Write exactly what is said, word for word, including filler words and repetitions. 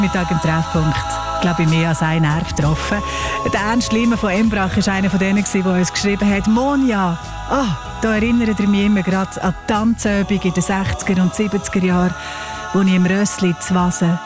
Mittag im Treffpunkt, glaube ich, mehr als ein Nerv getroffen. Der Ernst Lima von Embrach war einer von denen, der uns geschrieben hat: Monja, ah, da erinnert ihr mich immer gerade an die Tanzübung in den sechziger und siebziger Jahren, wo ich im Rössli zu Wasen